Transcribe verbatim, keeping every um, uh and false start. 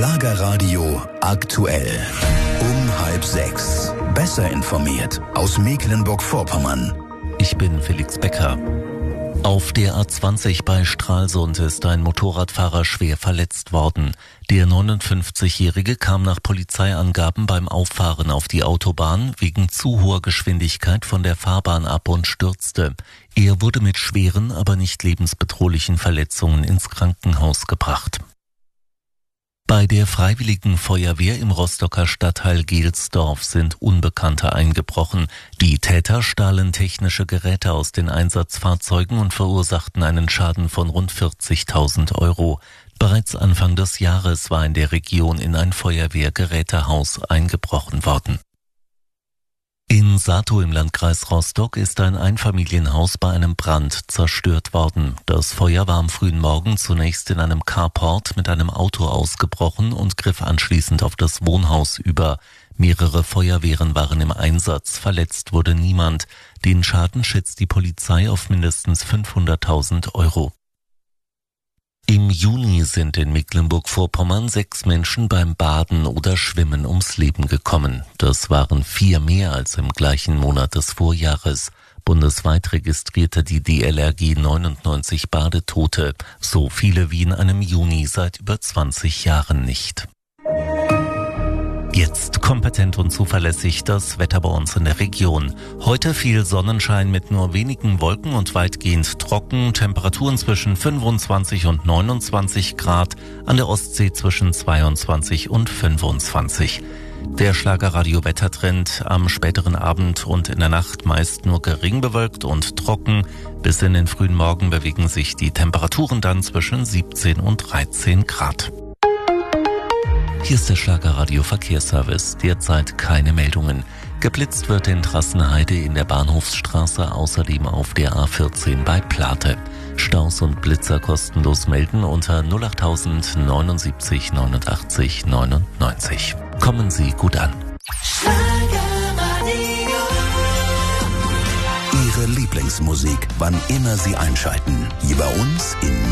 Schlagerradio aktuell. Um halb sechs. Besser informiert aus Mecklenburg-Vorpommern. Ich bin Felix Becker. Auf der A zwanzig bei Stralsund ist ein Motorradfahrer schwer verletzt worden. Der neunundfünfzigjährige kam nach Polizeiangaben beim Auffahren auf die Autobahn wegen zu hoher Geschwindigkeit von der Fahrbahn ab und stürzte. Er wurde mit schweren, aber nicht lebensbedrohlichen Verletzungen ins Krankenhaus gebracht. Bei der Freiwilligen Feuerwehr im Rostocker Stadtteil Gelsdorf sind Unbekannte eingebrochen. Die Täter stahlen technische Geräte aus den Einsatzfahrzeugen und verursachten einen Schaden von rund vierzigtausend Euro. Bereits Anfang des Jahres war in der Region in ein Feuerwehrgerätehaus eingebrochen worden. In Satow im Landkreis Rostock ist ein Einfamilienhaus bei einem Brand zerstört worden. Das Feuer war am frühen Morgen zunächst in einem Carport mit einem Auto ausgebrochen und griff anschließend auf das Wohnhaus über. Mehrere Feuerwehren waren im Einsatz, verletzt wurde niemand. Den Schaden schätzt die Polizei auf mindestens fünfhunderttausend Euro. Im Juni sind in Mecklenburg-Vorpommern sechs Menschen beim Baden oder Schwimmen ums Leben gekommen. Das waren vier mehr als im gleichen Monat des Vorjahres. Bundesweit registrierte die D L R G neunundneunzig Badetote, so viele wie in einem Juni seit über zwanzig Jahren nicht. Jetzt kompetent und zuverlässig das Wetter bei uns in der Region. Heute viel Sonnenschein mit nur wenigen Wolken und weitgehend trocken. Temperaturen zwischen fünfundzwanzig und neunundzwanzig Grad. An der Ostsee zwischen zweiundzwanzig und fünfundzwanzig. Der Schlagerradio-Wettertrend am späteren Abend und in der Nacht meist nur gering bewölkt und trocken. Bis in den frühen Morgen bewegen sich die Temperaturen dann zwischen siebzehn und dreizehn Grad. Hier ist der Schlagerradio Verkehrsservice. Derzeit keine Meldungen. Geblitzt wird in Trassenheide in der Bahnhofsstraße, außerdem auf der A vierzehn bei Plate. Staus und Blitzer kostenlos melden unter null acht neunundsiebzig neunundachtzig neunundneunzig. Kommen Sie gut an. Ihre Lieblingsmusik, wann immer Sie einschalten. Hier bei uns in